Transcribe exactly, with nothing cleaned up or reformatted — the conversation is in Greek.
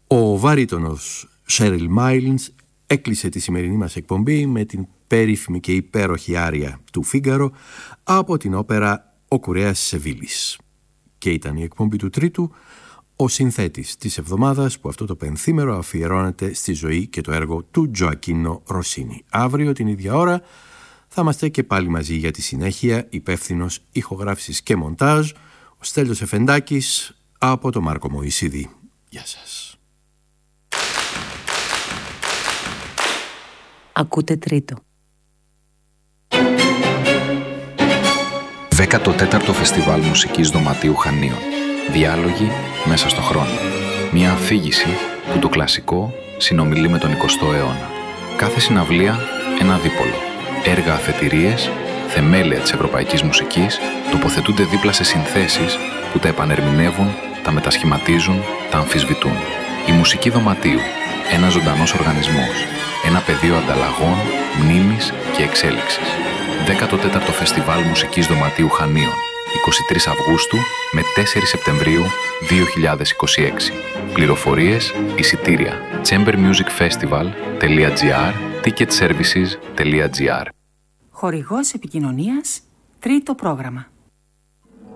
Ο βαρύτονος Cheryl Milnes έκλεισε τη σημερινή μας εκπομπή με την περίφημη και υπέροχη άρια του Φίγκαρο από την όπερα «Ο Κουρέας της Σεβίλης». Και ήταν η εκπομπή του Τρίτου, ο συνθέτης της εβδομάδας που αυτό το πενθήμερο αφιερώνεται στη ζωή και το έργο του Τζοακίνο Ροσίνι. Αύριο την ίδια ώρα θα είμαστε και πάλι μαζί για τη συνέχεια, υπεύθυνος ηχογράφησης και μοντάζ, ο Στέλιος Εφεντάκης από το Μάρκο Μωυσίδη. Γεια σας. Ακούτε Τρίτο. δέκατο τέταρτο Φεστιβάλ Μουσικής Δωματίου Χανίων. Διάλογοι μέσα στο χρόνο. Μια αφήγηση που το κλασικό συνομιλεί με τον εικοστό αιώνα. Κάθε συναυλία ένα δίπολο. Έργα αφετηρίες, θεμέλια της ευρωπαϊκής μουσικής τοποθετούνται δίπλα σε συνθέσεις που τα επανερμηνεύουν, τα μετασχηματίζουν, τα αμφισβητούν. Η μουσική δωματίου. Ένας ζωντανός οργανισμός. Ένα πεδίο ανταλλαγών, μνήμης και εξέλιξης. δέκατο τέταρτο Φεστιβάλ Μουσικής Δωματίου Χανίων. εικοστή τρίτη Αυγούστου με τέσσερις Σεπτεμβρίου δύο χιλιάδες είκοσι έξι. Πληροφορίες, εισιτήρια chamber music festival τελεία gr, ticket services τελεία gr. Χορηγός επικοινωνίας, Τρίτο πρόγραμμα.